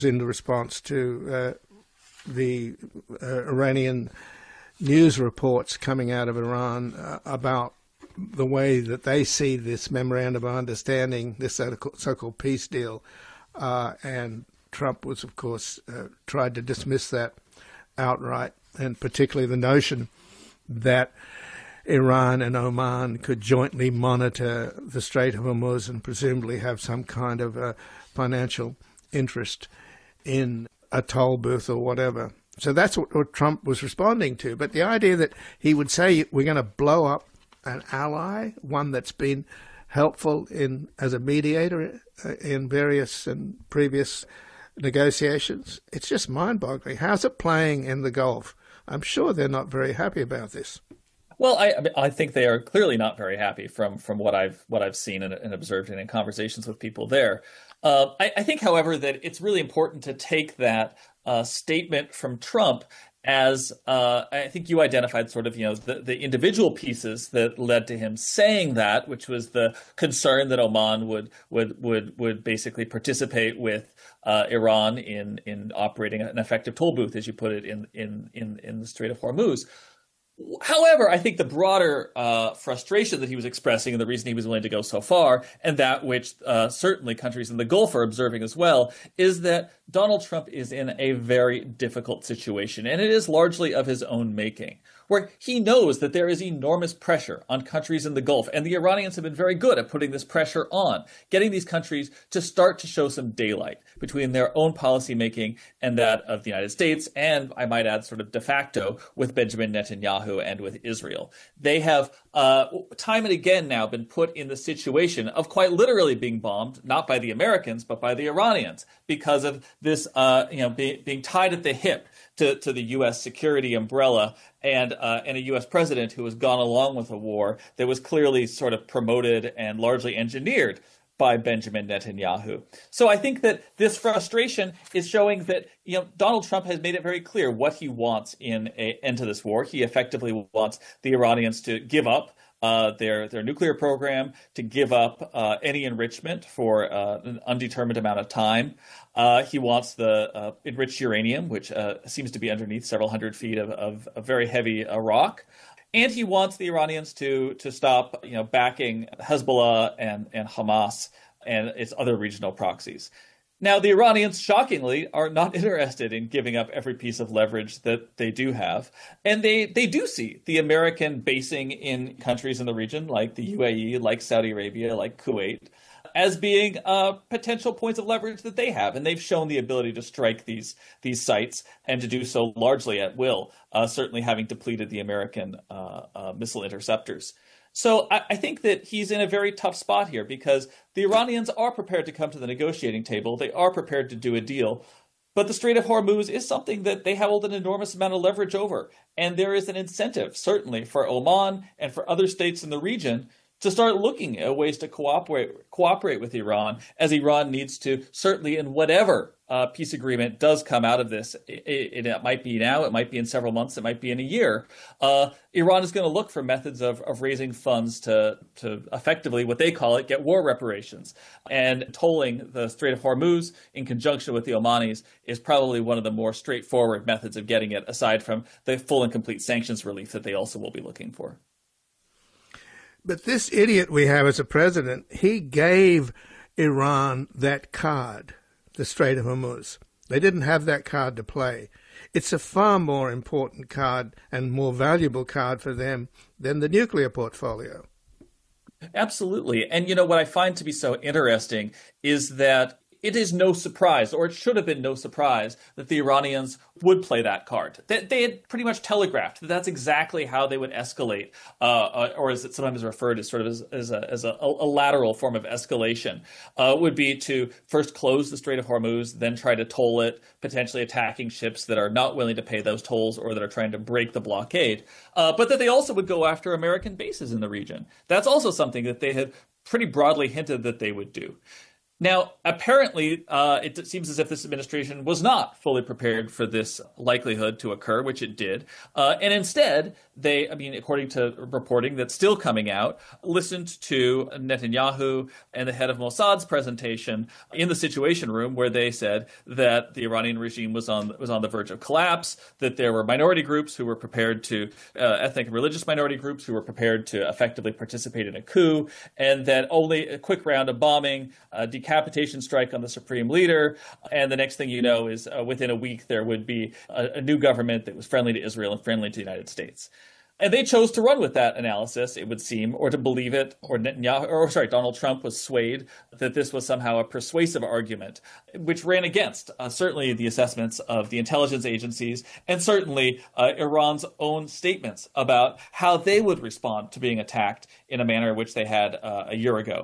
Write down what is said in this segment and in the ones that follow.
in response to the Iranian news reports coming out of Iran about the way that they see this memorandum of understanding, this so-called peace deal. And Trump was, of course, tried to dismiss that outright, and particularly the notion that Iran and Oman could jointly monitor the Strait of Hormuz and presumably have some kind of financial interest in a toll booth or whatever. So that's what Trump was responding to. But the idea that he would say we're going to blow up an ally, one that's been helpful as a mediator in various and previous negotiations, it's just mind-boggling. How's it playing in the Gulf? I'm sure they're not very happy about this. Well, I think they are clearly not very happy from what I've seen and observed and in conversations with people there. I think, however, that it's really important to take that statement from Trump as I think you identified sort of, the individual pieces that led to him saying that, which was the concern that Oman would basically participate with Iran in operating an effective toll booth, as you put it, in the Strait of Hormuz. However, I think the broader frustration that he was expressing, and the reason he was willing to go so far, and that which certainly countries in the Gulf are observing as well, is that Donald Trump is in a very difficult situation, and it is largely of his own making, where he knows that there is enormous pressure on countries in the Gulf, and the Iranians have been very good at putting this pressure on, getting these countries to start to show some daylight between their own policymaking and that of the United States, and I might add sort of de facto with Benjamin Netanyahu and with Israel. They have time and again now been put in the situation of quite literally being bombed, not by the Americans, but by the Iranians, because of this being tied at the hip to the U.S. security umbrella and a U.S. president who has gone along with a war that was clearly sort of promoted and largely engineered by Benjamin Netanyahu. So I think that this frustration is showing that Donald Trump has made it very clear what he wants in an end to this war. He effectively wants the Iranians to give up their nuclear program, to give up any enrichment for an undetermined amount of time. He wants the enriched uranium, which seems to be underneath several hundred feet of very heavy rock. And he wants the Iranians to stop, backing Hezbollah and Hamas and its other regional proxies. Now, the Iranians, shockingly, are not interested in giving up every piece of leverage that they do have. And they do see the American basing in countries in the region, like the UAE, like Saudi Arabia, like Kuwait, as being potential points of leverage that they have. And they've shown the ability to strike these sites and to do so largely at will, certainly having depleted the American missile interceptors. So I think that he's in a very tough spot here because the Iranians are prepared to come to the negotiating table. They are prepared to do a deal. But the Strait of Hormuz is something that they hold an enormous amount of leverage over. And there is an incentive, certainly, for Oman and for other states in the region to start looking at ways to cooperate with Iran, as Iran needs to, certainly in whatever peace agreement does come out of this. It might be now, it might be in several months, it might be in a year. Iran is going to look for methods of raising funds to effectively, what they call it, get war reparations. And tolling the Strait of Hormuz in conjunction with the Omanis is probably one of the more straightforward methods of getting it, aside from the full and complete sanctions relief that they also will be looking for. But this idiot we have as a president, he gave Iran that card, the Strait of Hormuz. They didn't have that card to play. It's a far more important card and more valuable card for them than the nuclear portfolio. Absolutely. And, what I find to be so interesting is that it is no surprise, or it should have been no surprise, that the Iranians would play that card. They had pretty much telegraphed that that's exactly how they would escalate, or as it sometimes is referred to, sort of as a lateral form of escalation, would be to first close the Strait of Hormuz, then try to toll it, potentially attacking ships that are not willing to pay those tolls or that are trying to break the blockade, but that they also would go after American bases in the region. That's also something that they had pretty broadly hinted that they would do. Now, apparently, it seems as if this administration was not fully prepared for this likelihood to occur, which it did. And instead, according to reporting that's still coming out, listened to Netanyahu and the head of Mossad's presentation in the Situation Room, where they said that the Iranian regime was on the verge of collapse, that there were minority groups who were prepared to, ethnic and religious minority groups who were prepared to effectively participate in a coup, and that only a quick round of bombing, decapitation strike on the supreme leader, and the next thing you know is within a week there would be a new government that was friendly to Israel and friendly to the United States. And they chose to run with that analysis, it would seem, or to believe it, or Donald Trump was swayed that this was somehow a persuasive argument, which ran against certainly the assessments of the intelligence agencies and certainly Iran's own statements about how they would respond to being attacked in a manner which they had a year ago.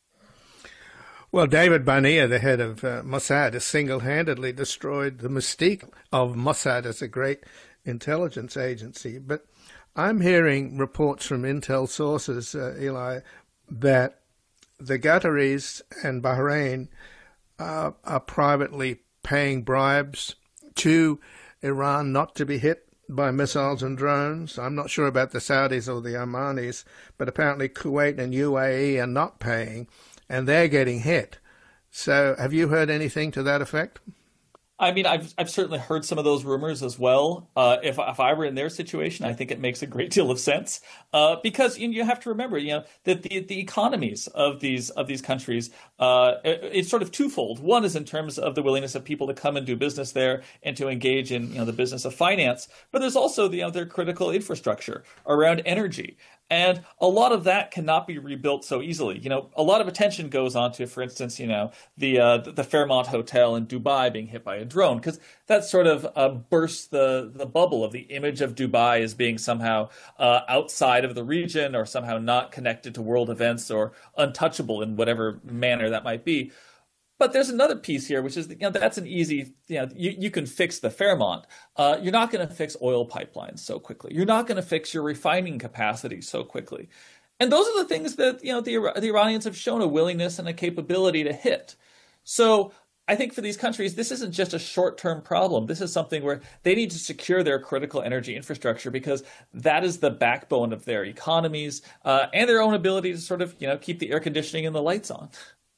Well, David Barnea, the head of Mossad, has single-handedly destroyed the mystique of Mossad as a great intelligence agency. But I'm hearing reports from intel sources, Eli, that the Qataris and Bahrain are privately paying bribes to Iran not to be hit by missiles and drones. I'm not sure about the Saudis or the Omanis, but apparently Kuwait and UAE are not paying, and they're getting hit. So have you heard anything to that effect? I mean, I've certainly heard some of those rumors as well. If I were in their situation, I think it makes a great deal of sense because you have to remember, that the economies of these countries, it's sort of twofold. One is in terms of the willingness of people to come and do business there and to engage in the business of finance, but there's also their critical infrastructure around energy. And a lot of that cannot be rebuilt so easily. A lot of attention goes on to, for instance, the Fairmont Hotel in Dubai being hit by a drone, because that sort of bursts the bubble of the image of Dubai as being somehow outside of the region or somehow not connected to world events or untouchable in whatever manner that might be. But there's another piece here, which is, that's an easy, you can fix the Fairmont. You're not going to fix oil pipelines so quickly. You're not going to fix your refining capacity so quickly. And those are the things that, the Iranians have shown a willingness and a capability to hit. So I think for these countries, this isn't just a short-term problem. This is something where they need to secure their critical energy infrastructure because that is the backbone of their economies and their own ability to sort of, keep the air conditioning and the lights on.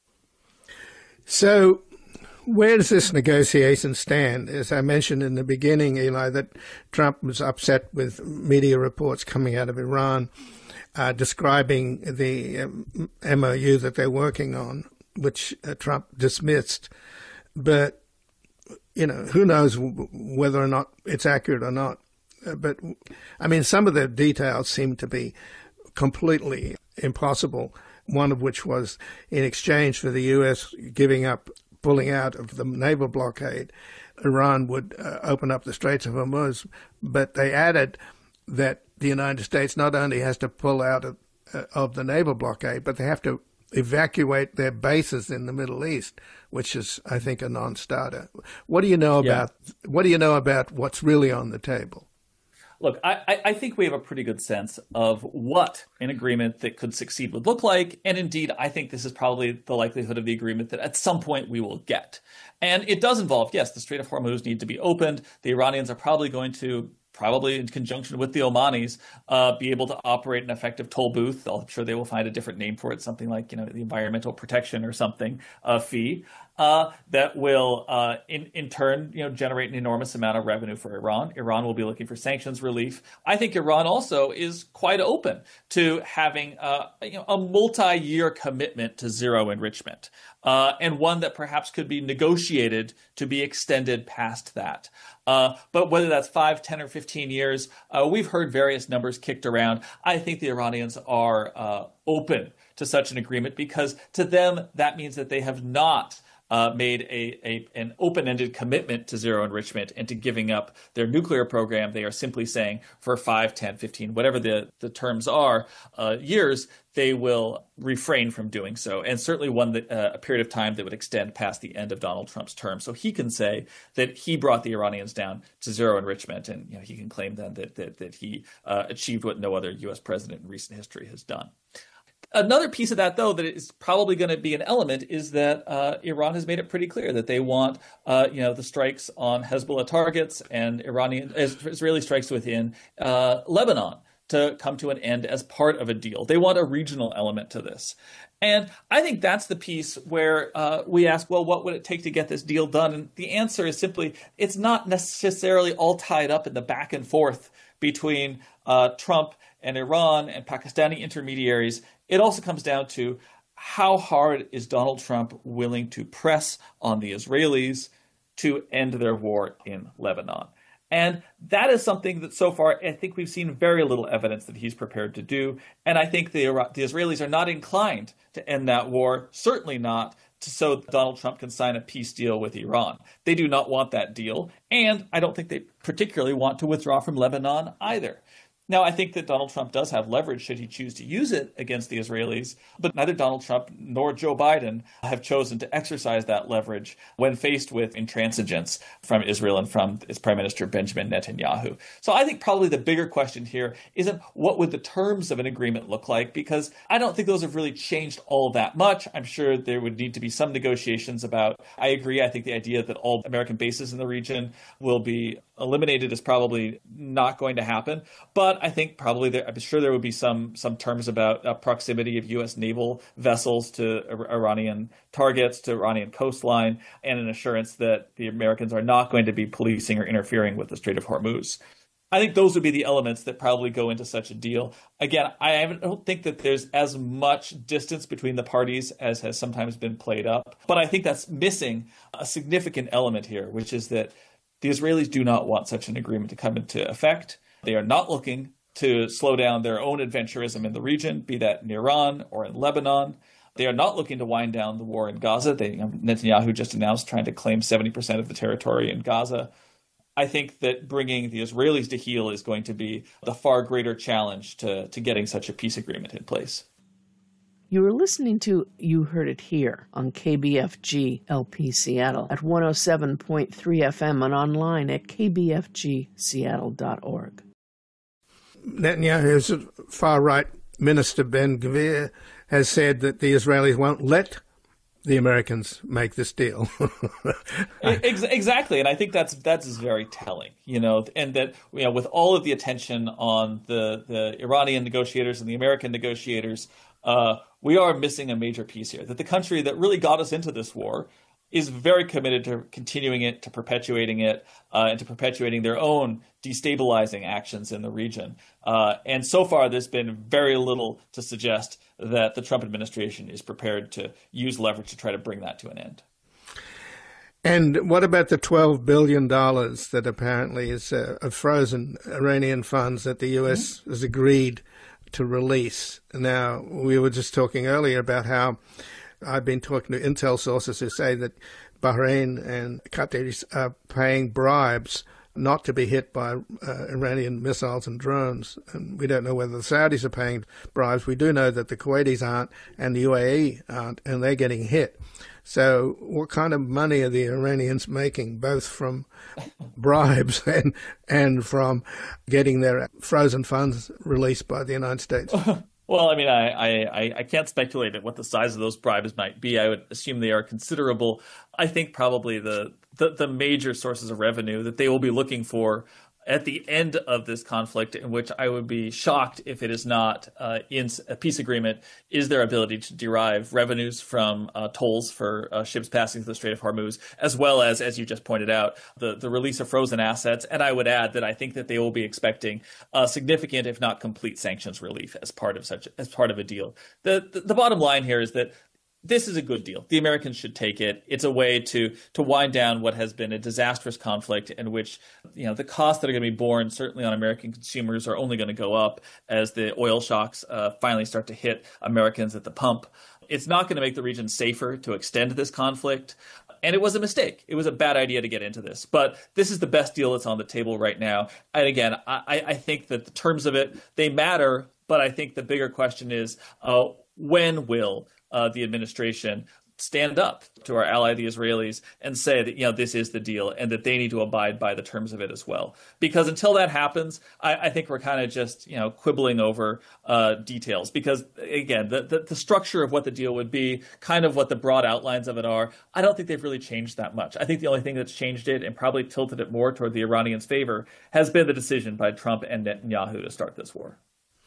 So where does this negotiation stand? As I mentioned in the beginning, Eli, that Trump was upset with media reports coming out of Iran describing the MOU that they're working on, which Trump dismissed. But, who knows whether or not it's accurate or not. But, I mean, some of the details seem to be completely impossible. One of which was in exchange for the U.S. pulling out of the naval blockade, Iran would open up the Straits of Hormuz. But they added that the United States not only has to pull out of the naval blockade, but they have to evacuate their bases in the Middle East, which is, I think, a non-starter. What do you know about what's really on the table? Look, I think we have a pretty good sense of what an agreement that could succeed would look like. And indeed, I think this is probably the likelihood of the agreement that at some point we will get. And it does involve, yes, the Strait of Hormuz need to be opened. The Iranians are probably going to, in conjunction with the Omanis, be able to operate an effective toll booth. I'm sure they will find a different name for it, something like, the environmental protection or something fee. That will, in turn, generate an enormous amount of revenue for Iran. Iran will be looking for sanctions relief. I think Iran also is quite open to having, a multi-year commitment to zero enrichment, and one that perhaps could be negotiated to be extended past that. But whether that's 5, 10, or 15 years, we've heard various numbers kicked around. I think the Iranians are open to such an agreement because to them that means that they have not made an open-ended commitment to zero enrichment and to giving up their nuclear program. They are simply saying for 5, 10, 15, whatever the terms are, years, they will refrain from doing so. And certainly a period of time that would extend past the end of Donald Trump's term. So he can say that he brought the Iranians down to zero enrichment. And he can claim then that he achieved what no other U.S. president in recent history has done. Another piece of that, though, that is probably going to be an element is that Iran has made it pretty clear that they want, the strikes on Hezbollah targets and Israeli strikes within Lebanon to come to an end as part of a deal. They want a regional element to this. And I think that's the piece where we ask, well, what would it take to get this deal done? And the answer is simply, it's not necessarily all tied up in the back and forth between Trump and Iran and Pakistani intermediaries. It also comes down to how hard is Donald Trump willing to press on the Israelis to end their war in Lebanon. And that is something that so far I think we've seen very little evidence that he's prepared to do. And I think the Israelis are not inclined to end that war, certainly not so Donald Trump can sign a peace deal with Iran. They do not want that deal. And I don't think they particularly want to withdraw from Lebanon either. Now, I think that Donald Trump does have leverage should he choose to use it against the Israelis, but neither Donald Trump nor Joe Biden have chosen to exercise that leverage when faced with intransigence from Israel and from its Prime Minister Benjamin Netanyahu. So I think probably the bigger question here isn't what would the terms of an agreement look like, because I don't think those have really changed all that much. I'm sure there would need to be some negotiations about, I agree, I think the idea that all American bases in the region will be eliminated is probably not going to happen. But I think probably I'm sure there would be some terms about proximity of U.S. naval vessels to Iranian targets, to Iranian coastline, and an assurance that the Americans are not going to be policing or interfering with the Strait of Hormuz. I think those would be the elements that probably go into such a deal. Again, I don't think that there's as much distance between the parties as has sometimes been played up. But I think that's missing a significant element here, which is that the Israelis do not want such an agreement to come into effect. They are not looking to slow down their own adventurism in the region, be that in Iran or in Lebanon. They are not looking to wind down the war in Gaza. Netanyahu just announced trying to claim 70% of the territory in Gaza. I think that bringing the Israelis to heel is going to be the far greater challenge to getting such a peace agreement in place. You were listening to You Heard It Here on KBFG LP Seattle at 107.3 FM and online at kbfgseattle.org. Netanyahu's far-right minister Ben Gvir has said that the Israelis won't let the Americans make this deal. Exactly, and I think that's very telling, and that with all of the attention on the Iranian negotiators and the American negotiators, we are missing a major piece here. That the country that really got us into this war is very committed to continuing it, to perpetuating it, and to perpetuating their own destabilizing actions in the region. And so far, there's been very little to suggest that the Trump administration is prepared to use leverage to try to bring that to an end. And what about the $12 billion that apparently is of frozen Iranian funds that the U.S. has agreed to release? Now, we were just talking earlier about how I've been talking to intel sources who say that Bahrain and Qatar are paying bribes not to be hit by Iranian missiles and drones. And we don't know whether the Saudis are paying bribes. We do know that the Kuwaitis aren't and the UAE aren't, and they're getting hit. So what kind of money are the Iranians making, both from bribes and from getting their frozen funds released by the United States? Well, I mean, I can't speculate at what the size of those bribes might be. I would assume they are considerable. I think probably the major sources of revenue that they will be looking for at the end of this conflict, in which I would be shocked if it is not in a peace agreement, is their ability to derive revenues from tolls for ships passing through the Strait of Hormuz, as well as you just pointed out, the release of frozen assets. And I would add that I think that they will be expecting significant, if not complete, sanctions relief as part of a deal. The bottom line here is that this is a good deal. The Americans should take it. It's a way to wind down what has been a disastrous conflict in which, the costs that are going to be borne certainly on American consumers are only going to go up as the oil shocks finally start to hit Americans at the pump. It's not going to make the region safer to extend this conflict. And it was a mistake. It was a bad idea to get into this. But this is the best deal that's on the table right now. And again, I think that the terms of it, they matter. But I think the bigger question is, when will the administration stand up to our ally, the Israelis, and say that, this is the deal and that they need to abide by the terms of it as well. Because until that happens, I think we're kind of just, quibbling over details. Because, again, the structure of what the deal would be, kind of what the broad outlines of it are, I don't think they've really changed that much. I think the only thing that's changed it and probably tilted it more toward the Iranians' favor has been the decision by Trump and Netanyahu to start this war.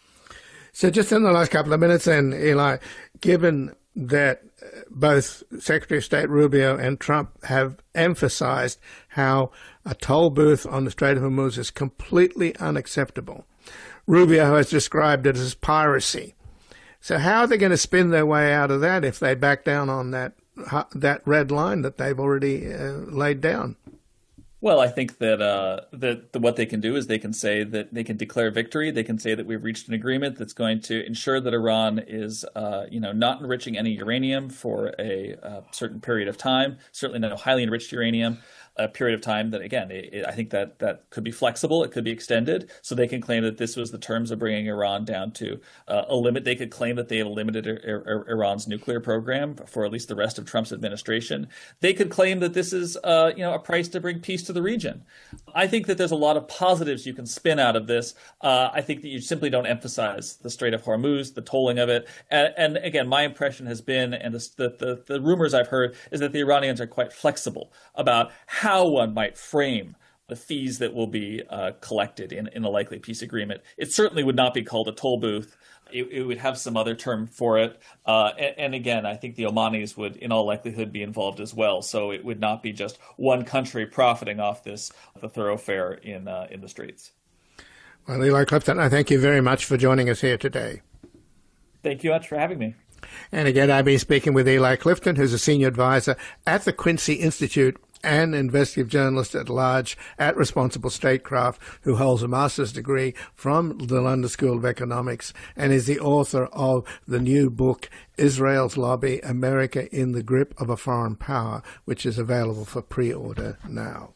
So just in the last couple of minutes then, Eli, given that both Secretary of State Rubio and Trump have emphasized how a toll booth on the Strait of Hormuz is completely unacceptable. Rubio has described it as piracy. So how are they going to spin their way out of that if they back down on that red line that they've already laid down? Well, I think that what they can do is they can say that they can declare victory. They can say that we've reached an agreement that's going to ensure that Iran is, not enriching any uranium for a certain period of time. Certainly no highly enriched uranium. A period of time that, again, I think that could be flexible. It could be extended. So they can claim that this was the terms of bringing Iran down to a limit. They could claim that they have limited Iran's nuclear program for at least the rest of Trump's administration. They could claim that this is, a price to bring peace to the region. I think that there's a lot of positives you can spin out of this. I think that you simply don't emphasize the Strait of Hormuz, the tolling of it. And again, my impression has been, and the rumors I've heard, is that the Iranians are quite flexible about how one might frame the fees that will be collected in a likely peace agreement. It certainly would not be called a toll booth. It would have some other term for it. And again, I think the Omanis would in all likelihood be involved as well. So it would not be just one country profiting off the thoroughfare in the Straits. Well, Eli Clifton, I thank you very much for joining us here today. Thank you much for having me. And again, I've been speaking with Eli Clifton, who's a senior advisor at the Quincy Institute and investigative journalist at large at Responsible Statecraft, who holds a master's degree from the London School of Economics and is the author of the new book, Israel's Lobby, America in the Grip of a Foreign Power, which is available for pre-order now.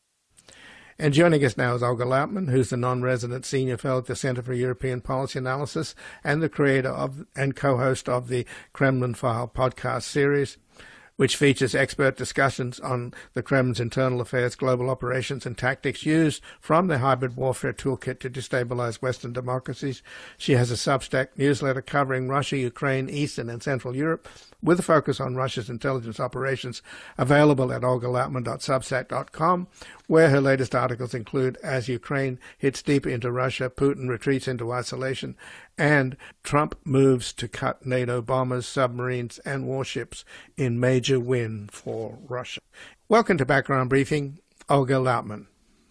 And joining us now is Olga Lautman, who's the non-resident senior fellow at the Center for European Policy Analysis and the creator of and co-host of the Kremlin File podcast series, which features expert discussions on the Kremlin's internal affairs, global operations, and tactics used from the hybrid warfare toolkit to destabilize Western democracies. She has a Substack newsletter covering Russia, Ukraine, Eastern and Central Europe, with a focus on Russia's intelligence operations, available at olgalautman.substack.com, where her latest articles include As Ukraine Hits Deeper into Russia, Putin Retreats into Isolation, and Trump Moves to Cut NATO Bombers, Submarines and Warships in Major Win for Russia. Welcome to Background Briefing, Olga Lautman.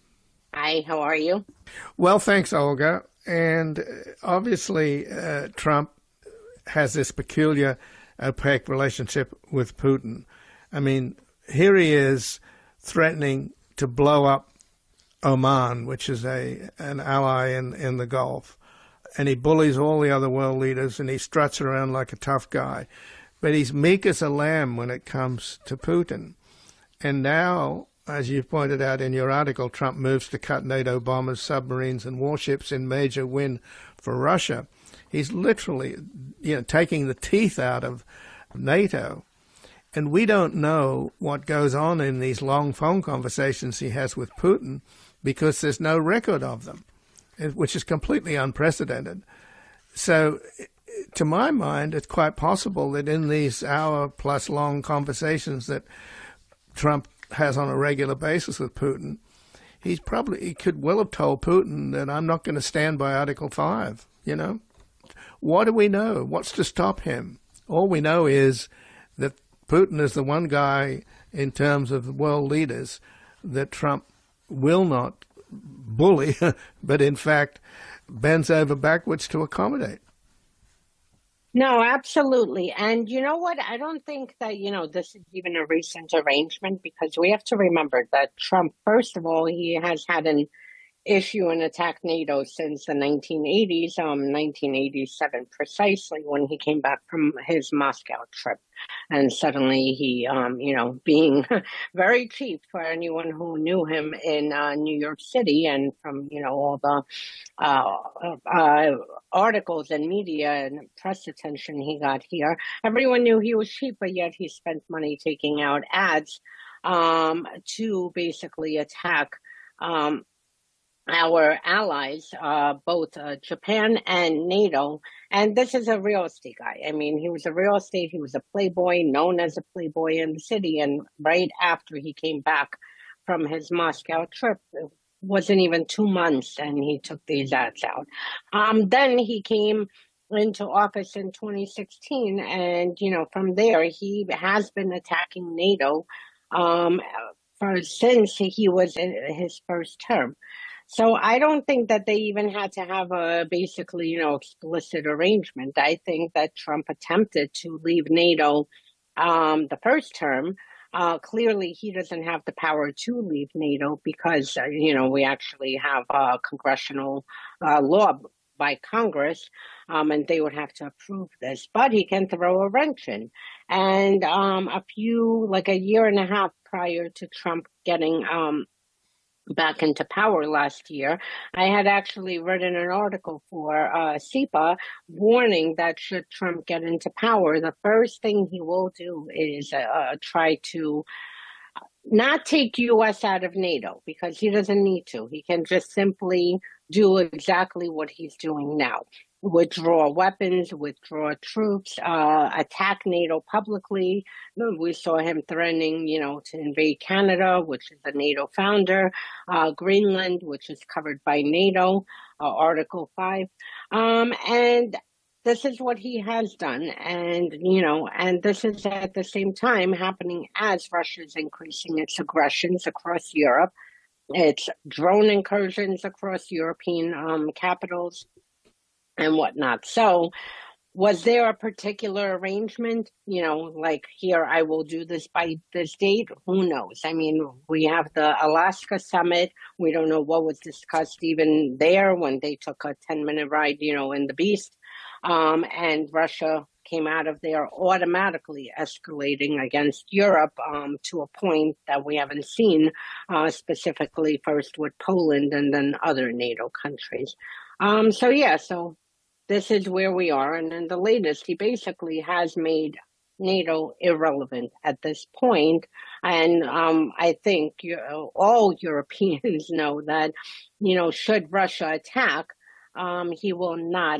Hi, how are you? Well, thanks, Olga. And obviously, Trump has this peculiar opaque relationship with Putin. I mean, here he is threatening to blow up Oman, which is an ally in the Gulf. And he bullies all the other world leaders, and he struts around like a tough guy. But he's meek as a lamb when it comes to Putin. And now, as you pointed out in your article, Trump moves to cut NATO bombers, submarines, and warships in major win for Russia. He's literally, taking the teeth out of NATO. And we don't know what goes on in these long phone conversations he has with Putin because there's no record of them, which is completely unprecedented. So, to my mind, it's quite possible that in these hour-plus long conversations that Trump has on a regular basis with Putin, he could well have told Putin that I'm not going to stand by Article 5, What do we know? What's to stop him? All we know is that Putin is the one guy in terms of world leaders that Trump will not bully, but in fact bends over backwards to accommodate. No, absolutely. And you know what? I don't think that, this is even a recent arrangement, because we have to remember that Trump, first of all, he has had an issue and attack NATO since the 1980s, 1987 precisely, when he came back from his Moscow trip. and suddenly he, being very cheap for anyone who knew him in New York City, and from all the articles and media and press attention he got here, everyone knew he was cheap, but yet he spent money taking out ads to basically attack our allies, both Japan and NATO. And this is a real estate guy. I mean, he was a playboy, known as a playboy in the city. And right after he came back from his Moscow trip, it wasn't even 2 months, and he took these ads out. Then he came into office in 2016, and from there he has been attacking NATO since he was in his first term. So I don't think that they even had to have a basically, explicit arrangement. I think that Trump attempted to leave NATO the first term. Clearly, he doesn't have the power to leave NATO because, we actually have a congressional law by Congress, and they would have to approve this. But he can throw a wrench in. And a year and a half prior to Trump getting back into power last year, I had actually written an article for CIPA warning that should Trump get into power, the first thing he will do is try to not take U.S. out of NATO, because he doesn't need to. He can just simply do exactly what he's doing now. Withdraw weapons, withdraw troops, attack NATO publicly. We saw him threatening, to invade Canada, which is a NATO founder, Greenland, which is covered by NATO, Article 5. And this is what he has done. And, and this is at the same time happening as Russia is increasing its aggressions across Europe. It's drone incursions across European capitals and whatnot. So was there a particular arrangement, like here, I will do this by this date? Who knows? I mean, we have the Alaska summit. We don't know what was discussed even there when they took a 10-minute ride, in the Beast. And Russia came out of there automatically escalating against Europe to a point that we haven't seen, specifically first with Poland and then other NATO countries. So this is where we are. And then the latest, he basically has made NATO irrelevant at this point. And I think all Europeans know that, should Russia attack, he will not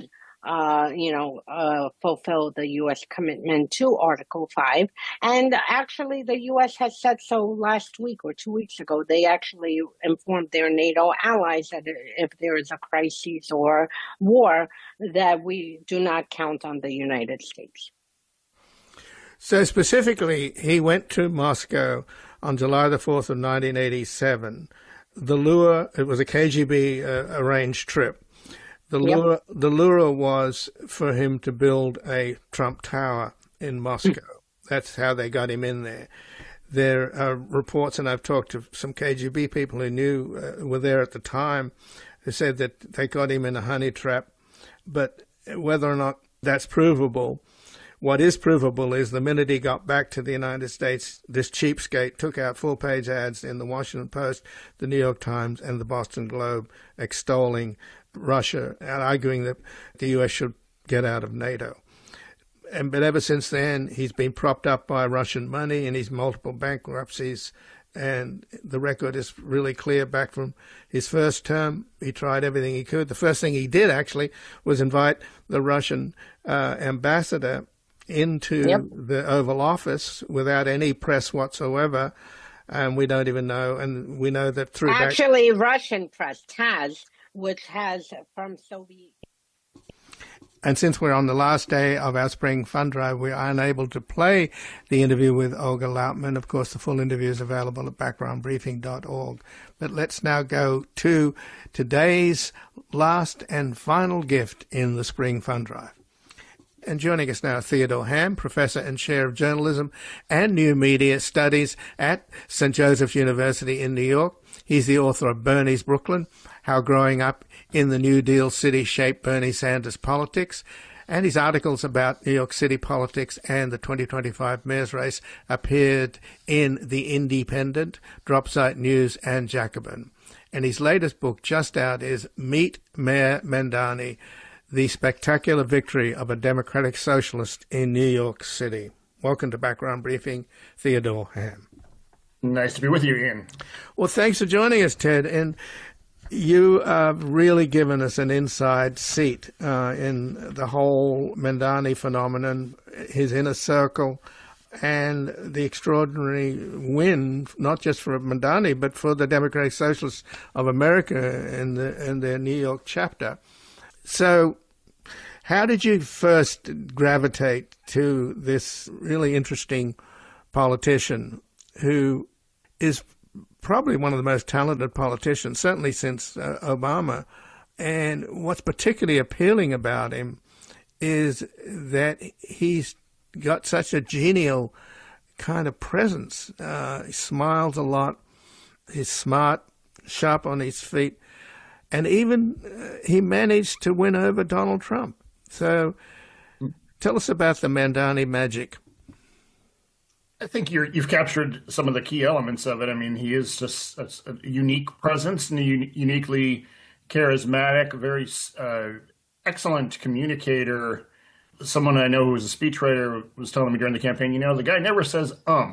fulfill the U.S. commitment to Article 5. And actually, the U.S. has said so last week or 2 weeks ago. They actually informed their NATO allies that if there is a crisis or war, that we do not count on the United States. So specifically, he went to Moscow on July the 4th of 1987. It was a KGB arranged trip. The lure was for him to build a Trump Tower in Moscow. That's how they got him in there. There are reports, and I've talked to some KGB people who were there at the time, who said that they got him in a honey trap. But whether or not that's provable, what is provable is the minute he got back to the United States, this cheapskate took out full-page ads in the Washington Post, the New York Times, and the Boston Globe extolling Russia and arguing that the U.S. should get out of NATO. But ever since then, he's been propped up by Russian money and his multiple bankruptcies. And the record is really clear back from his first term. He tried everything he could. The first thing he did, actually, was invite the Russian ambassador into the Oval Office without any press whatsoever. And we don't even know. And we know that through Russian press has, which has from Soviet. And since we're on the last day of our spring fund drive, we are unable to play the interview with Olga Lautman. Of course, the full interview is available at backgroundbriefing.org. But let's now go to today's last and final gift in the spring fund drive. And joining us now, Theodore Ham, Professor and Chair of Journalism and New Media Studies at St. Joseph's University in New York. He's the author of Bernie's Brooklyn, How Growing Up in the New Deal City Shaped Bernie Sanders Politics, and his articles about New York City politics and the 2025 mayor's race appeared in The Independent, Dropsite News, and Jacobin. And his latest book, just out, is Meet Mayor Mamdani, The Spectacular Victory of a Democratic Socialist in New York City. Welcome to Background Briefing, Theodore Ham. Nice to be with you, Ian. Well, thanks for joining us, Ted. And you have really given us an inside seat in the whole Mamdani phenomenon, his inner circle, and the extraordinary win, not just for Mamdani, but for the Democratic Socialists of America in their New York chapter. So how did you first gravitate to this really interesting politician who is probably one of the most talented politicians, certainly since Obama? And what's particularly appealing about him is that he's got such a genial kind of presence. He smiles a lot. He's smart, sharp on his feet. And even he managed to win over Donald Trump. So tell us about the Mamdani magic. I think you've captured some of the key elements of it. I mean, he is just a unique presence and a uniquely charismatic, very excellent communicator. Someone I know who was a speechwriter was telling me during the campaign, the guy never says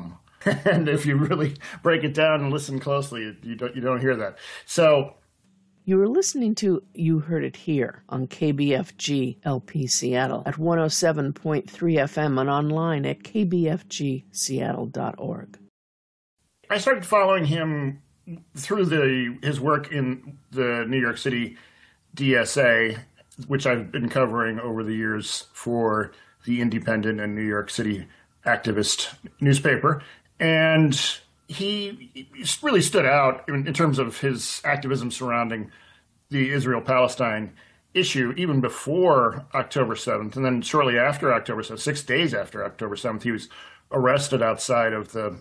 and if you really break it down and listen closely, you don't hear that. So you were listening to You Heard It Here on KBFG LP Seattle at 107.3 FM and online at kbfgseattle.org. I started following him through his work in the New York City DSA, which I've been covering over the years for the Independent and New York City activist newspaper. And he really stood out in terms of his activism surrounding the Israel-Palestine issue, even before October 7th. And then shortly after October 7th, 6 days after October 7th, he was arrested outside of the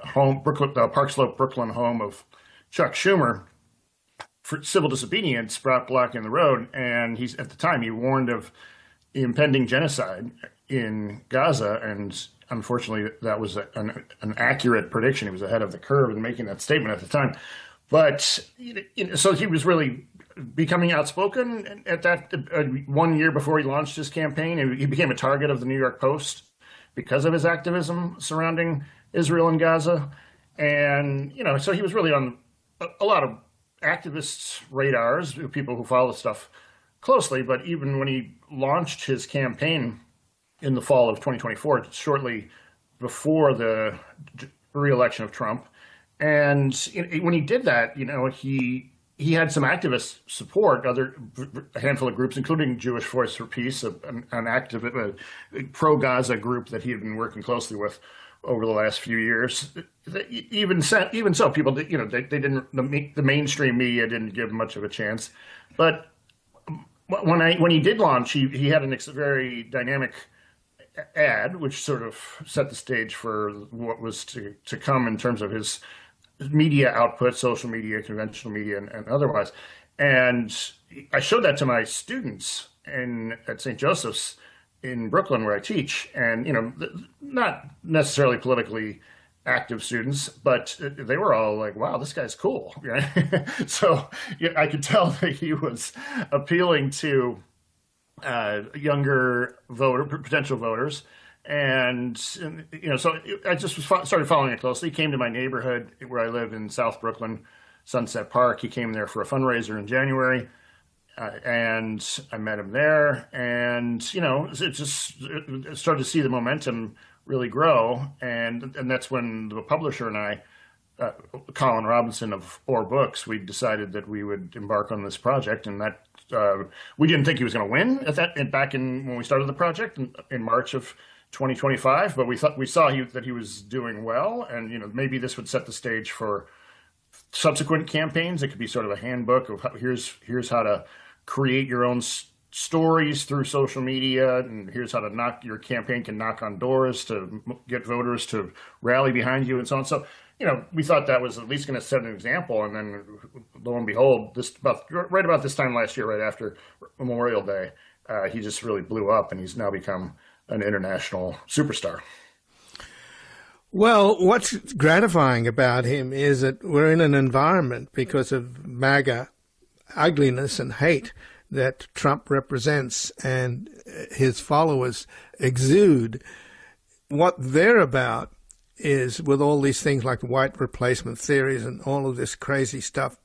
Park Slope, Brooklyn home of Chuck Schumer for civil disobedience, blocking the road. And at the time, he warned of the impending genocide in Gaza, and unfortunately, that was an accurate prediction. He was ahead of the curve in making that statement at the time. But so he was really becoming outspoken at that 1 year before he launched his campaign. He became a target of the New York Post because of his activism surrounding Israel and Gaza. And, so he was really on a lot of activists' radars, people who follow stuff closely. But even when he launched his campaign in the fall of 2024, shortly before the re-election of Trump. And when he did that, he had some activist support, a handful of groups, including Jewish Voice for Peace, an active pro-Gaza group that he had been working closely with over the last few years. Even so, people, they didn't. The mainstream media didn't give much of a chance. But when he did launch, he had a very dynamic ad, which sort of set the stage for what was to come in terms of his media output, social media, conventional media, and otherwise. And I showed that to my students at St. Joseph's in Brooklyn, where I teach, and not necessarily politically active students, but they were all like, "Wow, this guy's cool." So I could tell that he was appealing to younger potential voters. And, so I just started following it closely. He came to my neighborhood where I live in South Brooklyn, Sunset Park. He came there for a fundraiser in January, and I met him there. And, it started to see the momentum really grow. And that's when the publisher and I, Colin Robinson of Orr Books, we decided that we would embark on this project. And that we didn't think he was going to win back when we started the project in March of 2025, but we saw that he was doing well, and maybe this would set the stage for subsequent campaigns. It could be sort of a handbook of here's how to create your own stories through social media, and here's how to your campaign can knock on doors to get voters to rally behind you, and so on. So we thought that was at least going to set an example, and then lo and behold, right about this time last year, right after Memorial Day, he just really blew up, and he's now become an international superstar. Well, what's gratifying about him is that we're in an environment, because of MAGA ugliness and hate that Trump represents and his followers exude. What they're about is, with all these things like white replacement theories and all of this crazy stuff,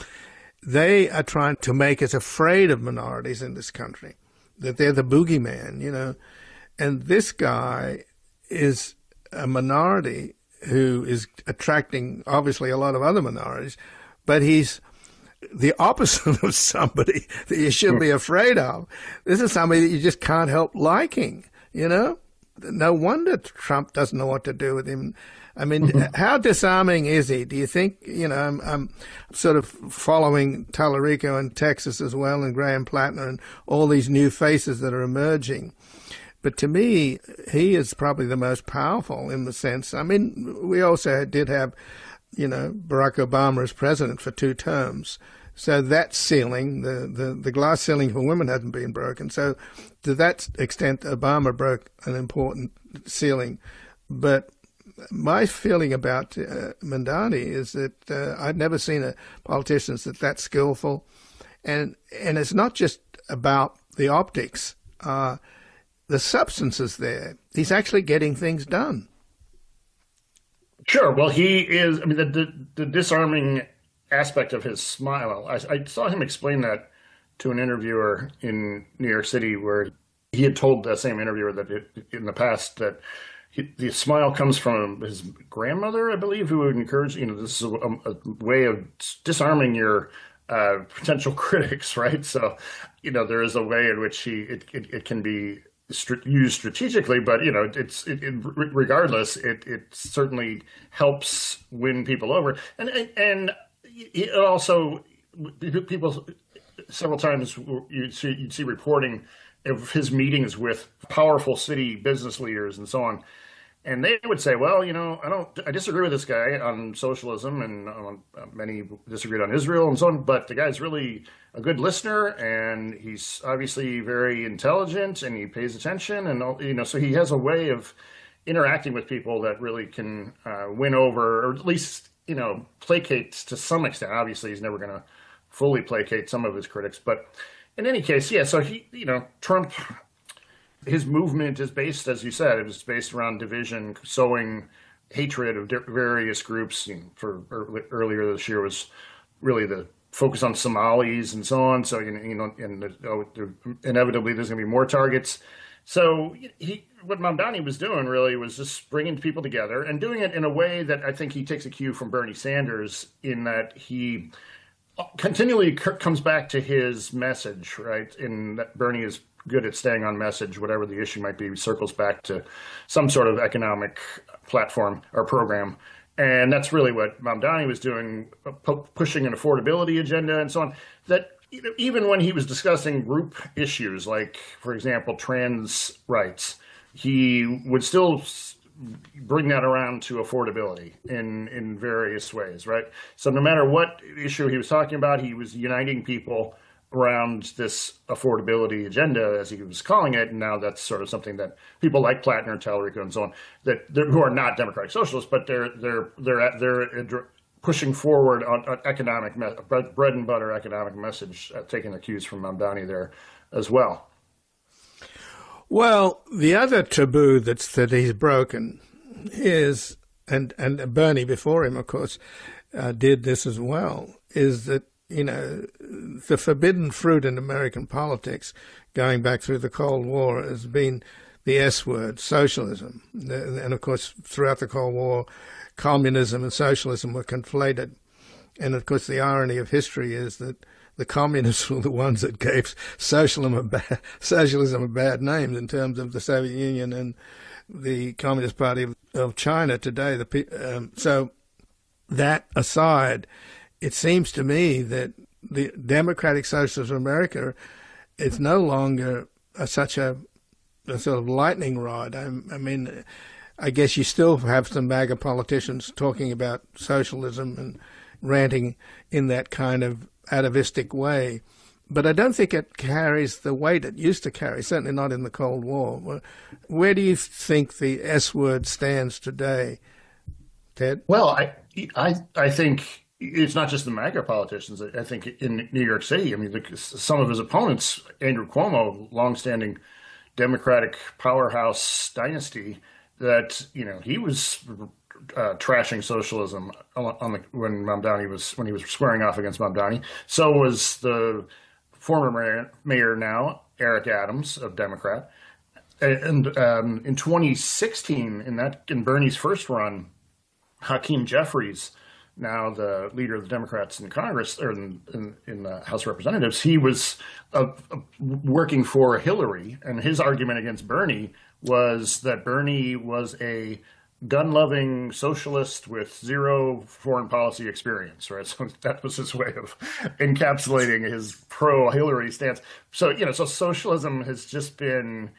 they are trying to make us afraid of minorities in this country, that they're the boogeyman, And this guy is a minority who is attracting, obviously, a lot of other minorities, but he's the opposite of somebody that you should be afraid of. This is somebody that you just can't help liking, No wonder Trump doesn't know what to do with him. I mean, how disarming is he? Do you think, I'm sort of following Tallarico in Texas as well, and Graham Plattner and all these new faces that are emerging. But to me, he is probably the most powerful in the sense. I mean, we also did have, Barack Obama as president for 2 terms. So that ceiling, the glass ceiling for women hasn't been broken. So to that extent, Obama broke an important ceiling. But my feeling about Mamdani is that I've never seen a politician that skillful. And it's not just about the optics. The substance is there. He's actually getting things done. Sure. Well, he is. I mean, the disarming aspect of his smile. I saw him explain that to an interviewer in New York City, where he had told that same interviewer that in the past that the smile comes from his grandmother, I believe, who would encourage. This is a way of disarming your potential critics, right? So, there is a way in which it can be used strategically, but regardless, it certainly helps win people over, and it also, people several times you'd see reporting of his meetings with powerful city business leaders and so on. And they would say, well, I disagree with this guy on socialism, and many disagreed on Israel and so on, but the guy's really a good listener, and he's obviously very intelligent, and he pays attention, and, so he has a way of interacting with people that really can win over, or at least, placate to some extent. Obviously, he's never going to fully placate some of his critics, but in any case, yeah, so Trump, his movement is based, as you said, it was based around division, sowing hatred of various groups. For earlier this year was really the focus on Somalis and so on. So inevitably there's going to be more targets. So what Mamdani was doing really was just bringing people together and doing it in a way that I think he takes a cue from Bernie Sanders, in that he continually comes back to his message, right? In that Bernie is good at staying on message, whatever the issue might be, circles back to some sort of economic platform or program. And that's really what Mamdani was doing, pushing an affordability agenda and so on. That even when he was discussing group issues, like, for example, trans rights, he would still bring that around to affordability in various ways, right? So no matter what issue he was talking about, he was uniting people around this affordability agenda, as he was calling it. And now that's sort of something that people like Plattner and Tallarico and so on, who are not democratic socialists, but they're pushing forward on economic, bread and butter economic message, taking the cues from Mamdani there as well. Well, the other taboo that he's broken is, and Bernie before him, of course, did this as well, is that, the forbidden fruit in American politics, going back through the Cold War, has been the S word, socialism. And of course, throughout the Cold War, communism and socialism were conflated. And of course, the irony of history is that the communists were the ones that gave socialism a bad name in terms of the Soviet Union and the Communist Party of China today. So that aside, it seems to me that the Democratic Socialists of America is no longer such a sort of lightning rod. I mean, I guess you still have some MAGA politicians talking about socialism and ranting in that kind of atavistic way. but I don't think it carries the weight it used to carry, certainly not in the Cold War. Where do you think the S word stands today, Ted? Well, I think it's not just the MAGA politicians. I think in New York City, I mean, some of his opponents, Andrew Cuomo, longstanding Democratic powerhouse dynasty, that he was trashing socialism when he was squaring off against Mamdani. So was the former mayor now, Eric Adams, of Democrat. And in 2016, in Bernie's first run, Hakeem Jeffries, now the leader of the Democrats in Congress, or in the House of Representatives, he was working for Hillary, and his argument against Bernie was that Bernie was a gun-loving socialist with zero foreign policy experience, right? So that was his way of encapsulating his pro-Hillary stance. So, so socialism has just been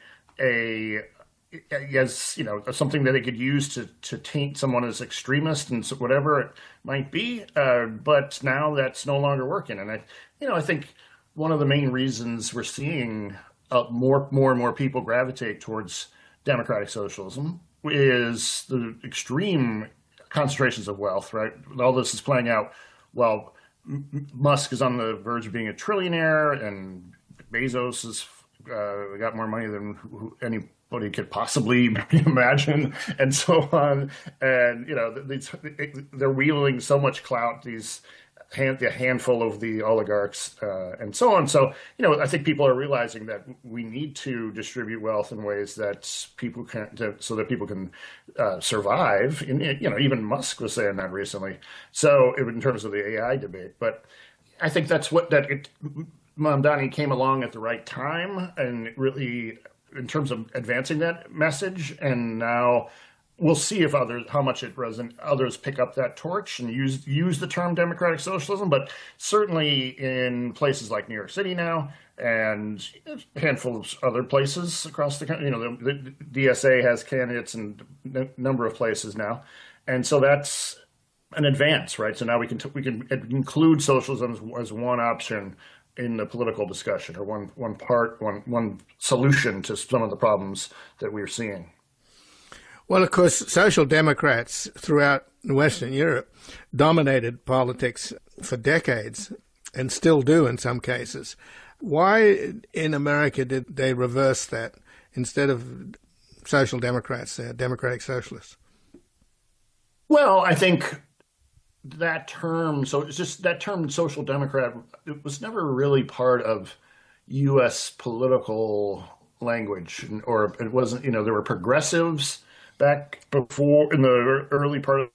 something that they could use to taint someone as extremist and whatever it might be. But now that's no longer working. And I think one of the main reasons we're seeing more and more people gravitate towards democratic socialism is the extreme concentrations of wealth, right? All this is playing out while Musk is on the verge of being a trillionaire, and Bezos has got more money than anybody could possibly imagine, and so on. And they're wielding so much clout, the handful of the oligarchs, and so on. So, I think people are realizing that we need to distribute wealth in ways that so that people can survive. And, even Musk was saying that recently. So, in terms of the AI debate, but I think that's Mamdani came along at the right time, and really, in terms of advancing that message, and now we'll see if how much others pick up that torch and use the term democratic socialism. But certainly in places like New York City now, and a handful of other places across the country, the DSA has candidates in a number of places now, and so that's an advance, right? So now we can include socialism as one option in the political discussion, or one solution to some of the problems that we're seeing. Well, of course, social democrats throughout Western Europe dominated politics for decades, and still do in some cases. Why in America did they reverse that? Instead of social democrats, they're democratic socialists. Well, I think that term, social democrat, it was never really part of U.S. political language, or it wasn't, there were progressives back before, in the early part of,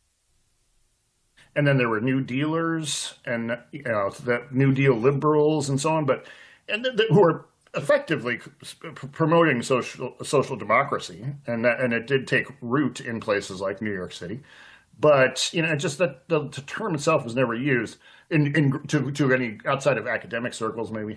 and then there were New Dealers and that New Deal liberals and so on, who were effectively promoting social democracy, and it did take root in places like New York City. But just that the term itself was never used to any outside of academic circles, maybe.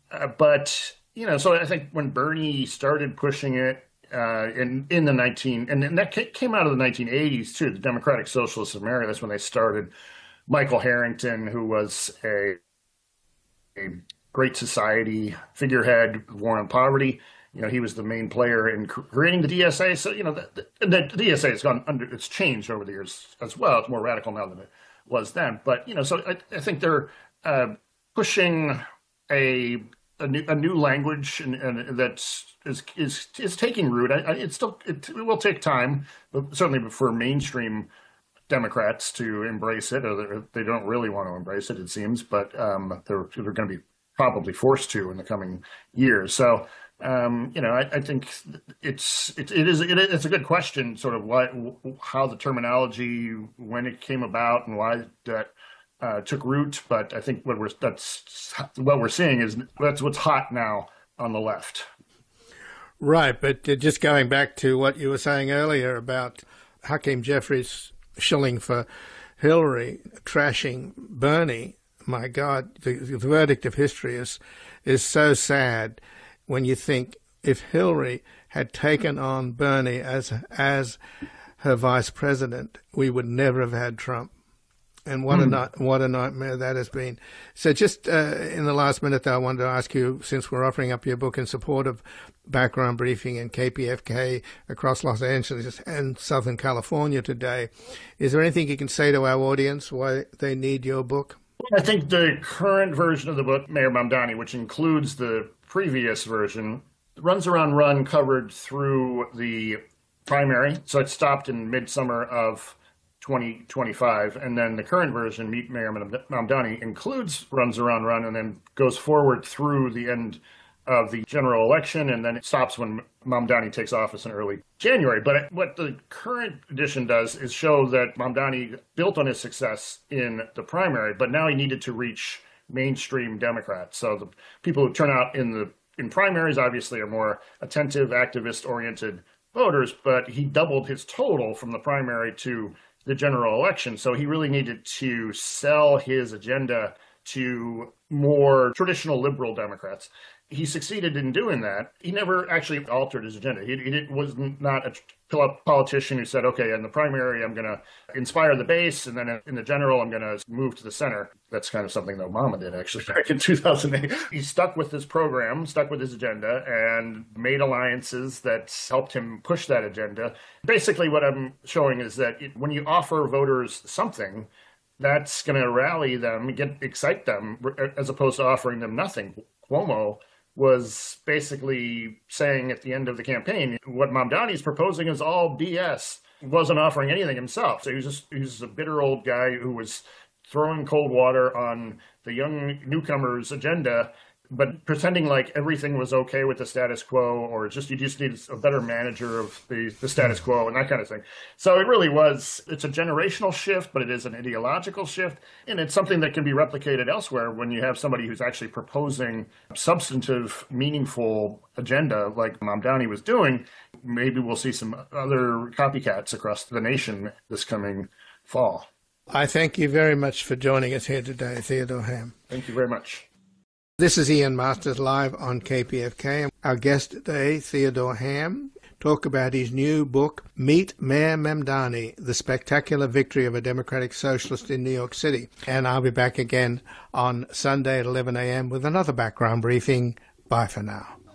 So I think when Bernie started pushing it and that came out of the 1980s too, the Democratic Socialists of America. That's when they started. Michael Harrington, who was a Great Society figurehead, War on Poverty. He was the main player in creating the DSA. So, the DSA has it's changed over the years as well. It's more radical now than it was then. But, so I think they're pushing a new language and that is taking root. It will take time, but certainly for mainstream Democrats to embrace it, or they don't really want to embrace it, it seems, but they're going to be probably forced to in the coming years. So, I think it's a good question, sort of how the terminology, when it came about, and why that took root. But I think what we're seeing is that's what's hot now on the left. Right, but just going back to what you were saying earlier about Hakeem Jeffries shilling for Hillary, trashing Bernie. My God, the verdict of history is so sad when you think if Hillary had taken on Bernie as her vice president, we would never have had Trump. And what a nightmare that has been. So just in the last minute, I wanted to ask you, since we're offering up your book in support of Background Briefing and KPFK across Los Angeles and Southern California today, is there anything you can say to our audience why they need your book? I think the current version of the book, Mayor Mamdani, which includes the previous version, Runs Around Run covered through the primary. So it stopped in midsummer of 2025, and then the current version, Meet Mayor Mamdani, includes Runs Around Run and then goes forward through the end of the general election, and then it stops when Mamdani takes office in early January. But what the current edition does is show that Mamdani built on his success in the primary, but now he needed to reach mainstream Democrats. So the people who turn out in primaries obviously are more attentive, activist-oriented voters, but he doubled his total from the primary to the general election. So he really needed to sell his agenda to more traditional liberal Democrats. He succeeded in doing that. He never actually altered his agenda. He was not a politician who said, okay, in the primary, I'm going to inspire the base, and then in the general, I'm going to move to the center. That's kind of something that Obama did, actually, back in 2008. He stuck with his program, stuck with his agenda, and made alliances that helped him push that agenda. Basically, what I'm showing is that when you offer voters something, that's going to rally them, excite them, as opposed to offering them nothing. Cuomo was basically saying at the end of the campaign, what Mamdani's proposing is all BS. He wasn't offering anything himself. So he was a bitter old guy who was throwing cold water on the young newcomers' agenda, but pretending like everything was okay with the status quo, or you just need a better manager of the status quo and that kind of thing. So it's a generational shift, but it is an ideological shift. And it's something that can be replicated elsewhere when you have somebody who's actually proposing substantive, meaningful agenda like Mamdani was doing. Maybe we'll see some other copycats across the nation this coming fall. I thank you very much for joining us here today, Theodore Ham. Thank you very much. This is Ian Masters live on KPFK. Our guest today, Theodore Ham, talk about his new book, Meet Mayor Mamdani, The Spectacular Victory of a Democratic Socialist in New York City. And I'll be back again on Sunday at 11 a.m. with another background briefing. Bye for now.